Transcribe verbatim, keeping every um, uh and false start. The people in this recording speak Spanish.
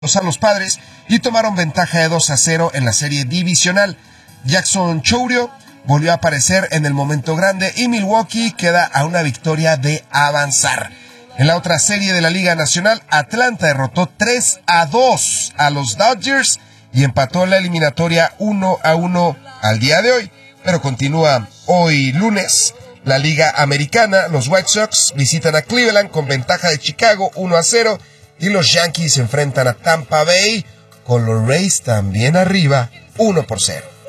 a los Padres y tomaron ventaja de dos a cero en la serie divisional. Jackson Chourio volvió a aparecer en el momento grande y Milwaukee queda a una victoria de avanzar. En la otra serie de la Liga Nacional, Atlanta derrotó tres a dos a los Dodgers y empató la eliminatoria uno a uno al día de hoy. Pero continúa hoy lunes la Liga Americana. Los White Sox visitan a Cleveland con ventaja de Chicago uno a cero y los Yankees se enfrentan a Tampa Bay con los Rays también arriba uno por cero.